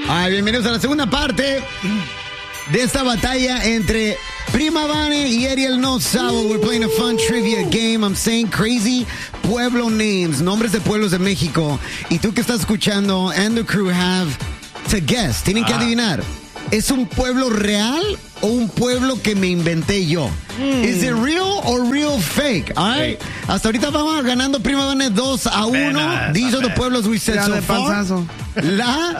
Bienvenidos a la segunda parte de esta batalla entre Prima Vane y Eddie No Sabo. We're playing a fun trivia game. I'm saying crazy pueblo names, nombres de pueblos de México. Y tú que estás escuchando and the crew have to guess. Tienen que adivinar. ¿Es un pueblo real o un pueblo que me inventé yo? ¿Is it real or real fake? All right. Hasta ahorita vamos ganando Prima Vane 2-1. These are the pueblos we said so far. La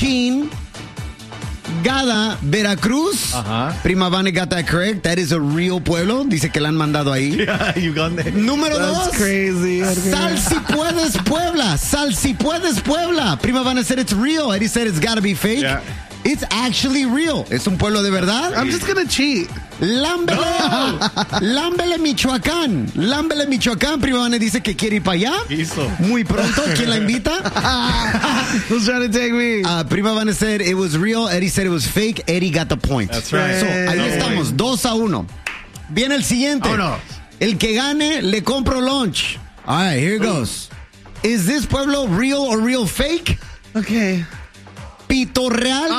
Chingada, Veracruz. Prima Vane got that correct. That is a real pueblo. Dice que la han mandado ahí. Yeah, you got that. Número 2. Crazy. Sal si puedes Puebla. Sal si puedes Puebla. Prima Vane said it's real. Eddie said it's gotta be fake. Yeah. It's actually real. ¿Es un pueblo de verdad? I'm just gonna cheat. Lámbele. Lámbele, Michoacán. Lámbele, Michoacán. Prima Vane dice que quiere ir para allá. Hizo. Muy pronto. ¿Quién la invita? Who's trying to take me? Prima Vane said it was real. Eddie said it was fake. Eddie got the point. That's right. So, ahí estamos. 2-1. Viene el siguiente. Vámonos. El que gane, le compro lunch. All right, here it goes. Is this pueblo real or real fake? Okay. Pito Real.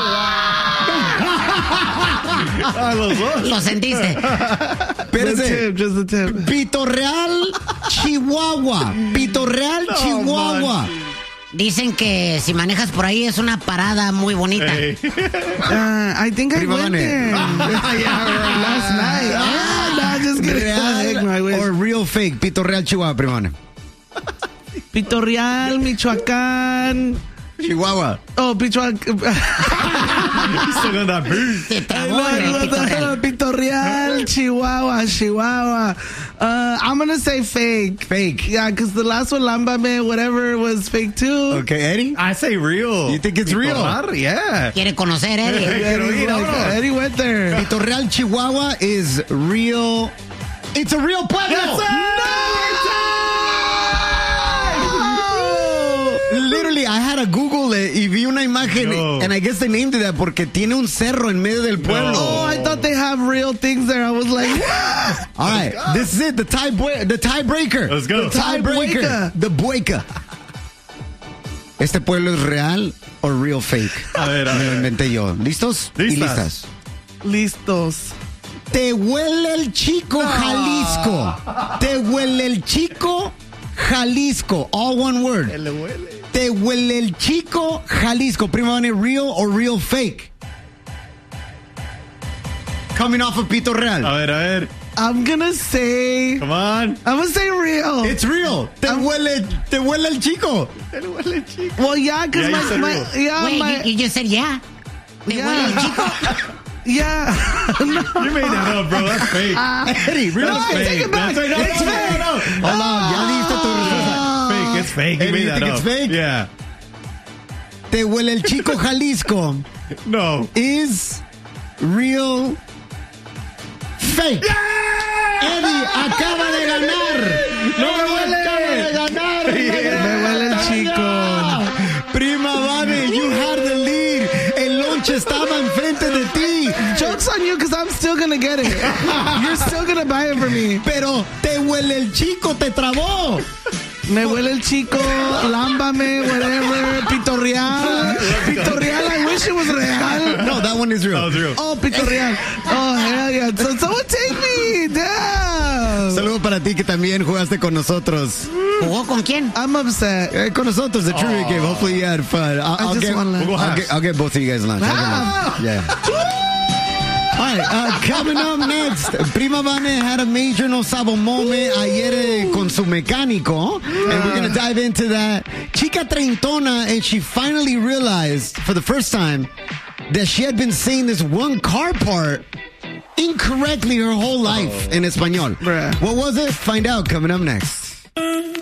Los dos. Lo sentiste. Espérese. Just the tip. Pito Real, Chihuahua. Pito Real, Chihuahua. Dicen que si manejas por ahí es una parada muy bonita. Hey. I think I Prima went Vane. there last night. No, just kidding. Real or real fake. Pito Real, Chihuahua, Prima Vane. Pito Real, Michoacán. Chihuahua. Oh, Michoacán. You still got that beat. Te trabó en el Pito Real. Pito Real, Chihuahua. I'm gonna say fake. Fake. Yeah, because the last one, Lambame, whatever, was fake too. Okay, Eddie? I say real. You think it's real? Yeah. Quiere conocer, Eddie. Eddie's like, Eddie went there. Pito Real, Chihuahua is real. It's a real pueblo. Literally, I had to Google it y vi una imagen, and I guess they named it that porque tiene un cerro en medio del pueblo. Oh, I thought they have real things there. I was like, All right, this is it, the tiebreaker. Let's go. The tiebreaker. The bueca. ¿Este pueblo es real o real fake? A ver. Me lo inventé yo. ¿Listos? Y listas. listos. Te huele el chico, Jalisco. Te huele el chico, Jalisco. All one word. Te huele el chico, Jalisco. Prima Vane, real or real fake? Coming off of Pito Real. A ver. I'm gonna say. Come on. I'm gonna say real. It's real. Te huele el chico. Well, yeah, because Yeah, you said real. Wait, you just said yeah. Te huele el chico. Yeah. No. You made that up, bro. That's fake. Eddie, real No, I fake. take it back. That's right. It's fake. No. Hold on, ya diste tu respuesta. Fake. It's fake. You Eddie, made you that think up. it's fake? Yeah. Te huele el chico, Jalisco. No. Is real fake. Eddie acaba de ganar. No me huele. Acaba de ganar. Me huele el chico. Prima Vane, you had the lead. El lonche estaba enfrente de ti. Joke's on you because I'm still gonna get it. You're still gonna buy it for me. Pero te huele el chico, te trabó. Me huele el chico, lámbame, whatever, Pito Real. Pito Real, I wish it was real. No, that one is real. That was real. Oh, Pito Real. Oh, hell yeah. So someone take me. Damn. Saludo para ti que también jugaste con nosotros. ¿Jugó con quién? I'm upset. Con nosotros, the trivia game. Hopefully you had fun. I'll just get, want lunch. We'll go halves. I'll get both of you guys lunch. Ah. Yeah. All right, coming up next, Prima Vane had a major no sabo moment ayer con su mecánico, and we're going to dive into that. Chica treintona, and she finally realized for the first time that she had been saying this one car part incorrectly her whole life in Español. Bruh. What was it? Find out coming up next.